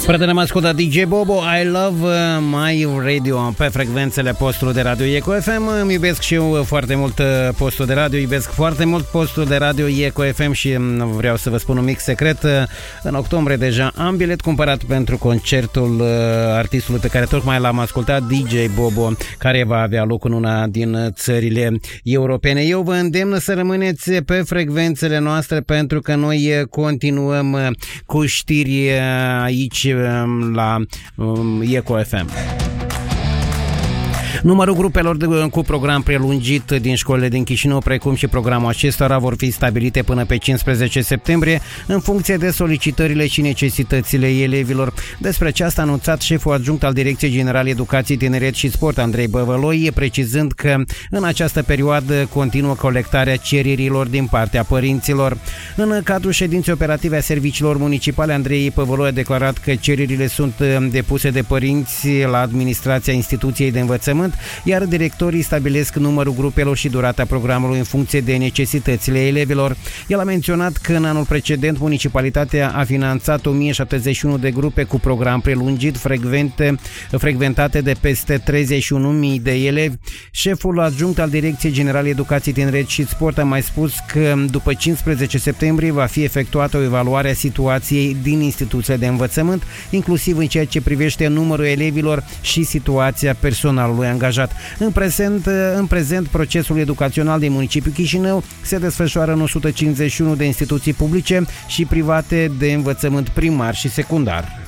Frătele, ascultă DJ Bobo, I Love My Radio pe frecvențele postului de radio Eco FM. Îmi iubesc și eu foarte mult postul de radio, iubesc foarte mult postul de radio Eco FM și vreau să vă spun un mic secret. În octombrie deja am bilet cumpărat pentru concertul artistului pe care tocmai l-am ascultat, DJ Bobo, care va avea loc în una din țările europene. Eu vă îndemn să rămâneți pe frecvențele noastre pentru că noi continuăm cu știri aici la Eco FM. Numărul grupelor cu program prelungit din școlile din Chișinău, precum și programul acestora, vor fi stabilite până pe 15 septembrie, în funcție de solicitările și necesitățile elevilor. Despre aceasta a anunțat șeful adjunct al Direcției Generale Educație, Tineret și Sport, Andrei Băvăloi, precizând că în această perioadă continuă colectarea cererilor din partea părinților. În cadrul ședinței operative a serviciilor municipale, Andrei Băvăloi a declarat că cererile sunt depuse de părinți la administrația instituției de învățământ, iar directorii stabilesc numărul grupelor și durata programului în funcție de necesitățile elevilor. El a menționat că în anul precedent municipalitatea a finanțat 1071 de grupe cu program prelungit frecventate de peste 31.000 de elevi. Șeful adjunct al Direcției Generale Educație, Tineret și Sport a mai spus că după 15 septembrie va fi efectuată o evaluare a situației din instituțiile de învățământ, inclusiv în ceea ce privește numărul elevilor și situația personalului angajat. În prezent, procesul educațional din municipiul Chișinău se desfășoară în 151 de instituții publice și private de învățământ primar și secundar.